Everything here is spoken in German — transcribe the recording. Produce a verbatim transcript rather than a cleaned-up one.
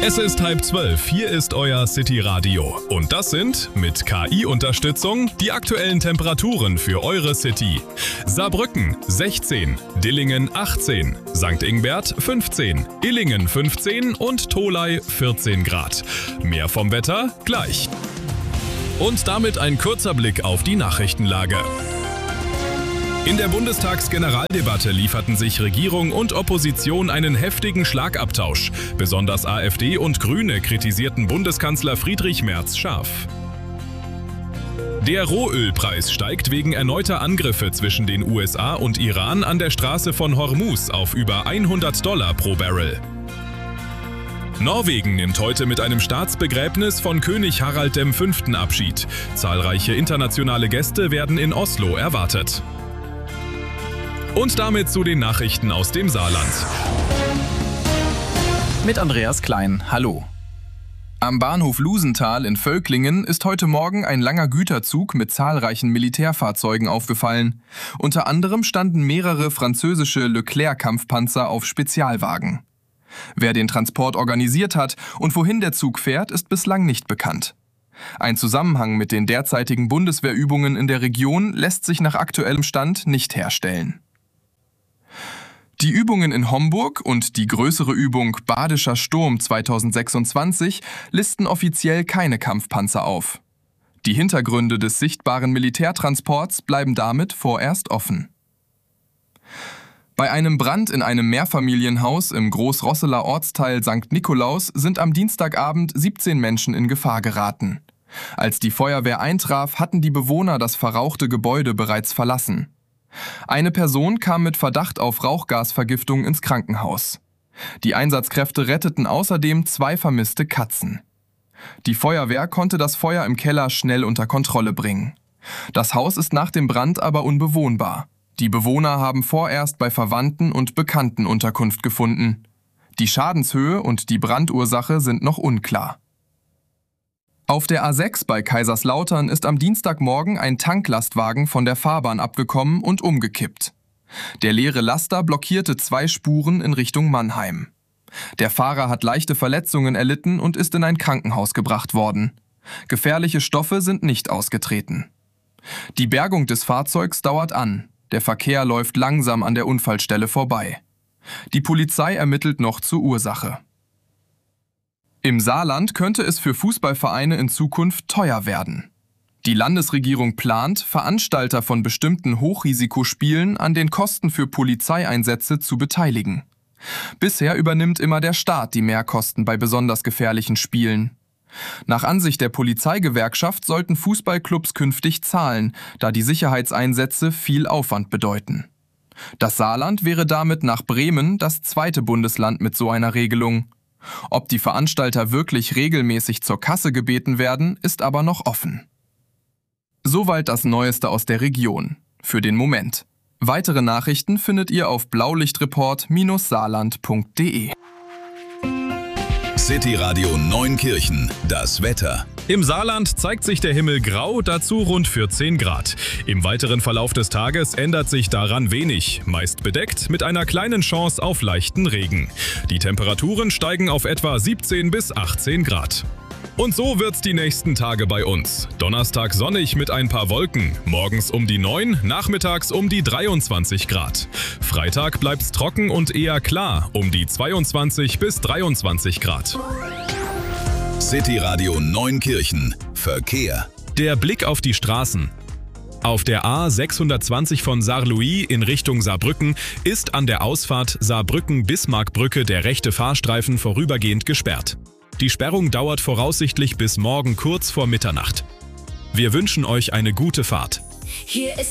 Es ist halb zwölf, hier ist euer City Radio. Und das sind, mit K I-Unterstützung, die aktuellen Temperaturen für eure City. Saarbrücken sechzehn, Dillingen achtzehn, Sankt Ingbert fünfzehn, Illingen fünfzehn und Tholey vierzehn Grad. Mehr vom Wetter gleich. Und damit ein kurzer Blick auf die Nachrichtenlage. In der Bundestagsgeneraldebatte lieferten sich Regierung und Opposition einen heftigen Schlagabtausch. Besonders AfD und Grüne kritisierten Bundeskanzler Friedrich Merz scharf. Der Rohölpreis steigt wegen erneuter Angriffe zwischen den U S A und Iran an der Straße von Hormuz auf über hundert Dollar pro Barrel. Norwegen nimmt heute mit einem Staatsbegräbnis von König Harald der Fünfte Abschied. Zahlreiche internationale Gäste werden in Oslo erwartet. Und damit zu den Nachrichten aus dem Saarland. Mit Andreas Klein, hallo. Am Bahnhof Lusenthal in Völklingen ist heute Morgen ein langer Güterzug mit zahlreichen Militärfahrzeugen aufgefallen. Unter anderem standen mehrere französische Leclerc-Kampfpanzer auf Spezialwagen. Wer den Transport organisiert hat und wohin der Zug fährt, ist bislang nicht bekannt. Ein Zusammenhang mit den derzeitigen Bundeswehrübungen in der Region lässt sich nach aktuellem Stand nicht herstellen. Die Übungen in Homburg und die größere Übung Badischer Sturm zweitausendsechsundzwanzig listen offiziell keine Kampfpanzer auf. Die Hintergründe des sichtbaren Militärtransports bleiben damit vorerst offen. Bei einem Brand in einem Mehrfamilienhaus im Großrosseler Ortsteil Sankt Nikolaus sind am Dienstagabend siebzehn Menschen in Gefahr geraten. Als die Feuerwehr eintraf, hatten die Bewohner das verrauchte Gebäude bereits verlassen. Eine Person kam mit Verdacht auf Rauchgasvergiftung ins Krankenhaus. Die Einsatzkräfte retteten außerdem zwei vermisste Katzen. Die Feuerwehr konnte das Feuer im Keller schnell unter Kontrolle bringen. Das Haus ist nach dem Brand aber unbewohnbar. Die Bewohner haben vorerst bei Verwandten und Bekannten Unterkunft gefunden. Die Schadenshöhe und die Brandursache sind noch unklar. Auf der A sechs bei Kaiserslautern ist am Dienstagmorgen ein Tanklastwagen von der Fahrbahn abgekommen und umgekippt. Der leere Laster blockierte zwei Spuren in Richtung Mannheim. Der Fahrer hat leichte Verletzungen erlitten und ist in ein Krankenhaus gebracht worden. Gefährliche Stoffe sind nicht ausgetreten. Die Bergung des Fahrzeugs dauert an. Der Verkehr läuft langsam an der Unfallstelle vorbei. Die Polizei ermittelt noch zur Ursache. Im Saarland könnte es für Fußballvereine in Zukunft teuer werden. Die Landesregierung plant, Veranstalter von bestimmten Hochrisikospielen an den Kosten für Polizeieinsätze zu beteiligen. Bisher übernimmt immer der Staat die Mehrkosten bei besonders gefährlichen Spielen. Nach Ansicht der Polizeigewerkschaft sollten Fußballclubs künftig zahlen, da die Sicherheitseinsätze viel Aufwand bedeuten. Das Saarland wäre damit nach Bremen das zweite Bundesland mit so einer Regelung. Ob die Veranstalter wirklich regelmäßig zur Kasse gebeten werden, ist aber noch offen. Soweit das Neueste aus der Region. Für den Moment. Weitere Nachrichten findet ihr auf blaulichtreport Bindestrich saarland Punkt de. City Radio Neunkirchen, das Wetter. Im Saarland zeigt sich der Himmel grau, dazu rund vierzehn Grad. Im weiteren Verlauf des Tages ändert sich daran wenig, meist bedeckt mit einer kleinen Chance auf leichten Regen. Die Temperaturen steigen auf etwa siebzehn bis achtzehn Grad. Und so wird's die nächsten Tage bei uns. Donnerstag sonnig mit ein paar Wolken, morgens um die neun, nachmittags um die dreiundzwanzig Grad. Freitag bleibt's trocken und eher klar, um die zweiundzwanzig bis dreiundzwanzig Grad. City Radio Neunkirchen, Verkehr. Der Blick auf die Straßen. Auf der A sechshundertzwanzig von Saarlouis in Richtung Saarbrücken ist an der Ausfahrt Saarbrücken-Bismarckbrücke der rechte Fahrstreifen vorübergehend gesperrt. Die Sperrung dauert voraussichtlich bis morgen kurz vor Mitternacht. Wir wünschen euch eine gute Fahrt. Hier ist